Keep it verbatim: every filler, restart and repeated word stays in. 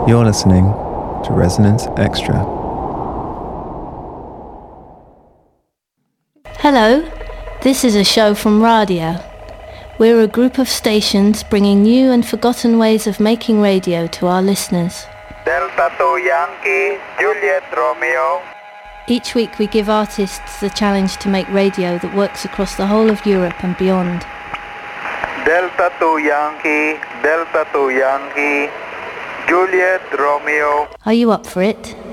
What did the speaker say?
You're listening to Resonance Extra. Hello, this is a show from Radio. We're a group of stations bringing new and forgotten ways of making radio to our listeners. Delta two Yankee, Juliet Romeo. Each week we give artists the challenge to make radio that works across the whole of Europe and beyond. Delta two Yankee, Delta two Yankee, Juliet Romeo. Are you up for it?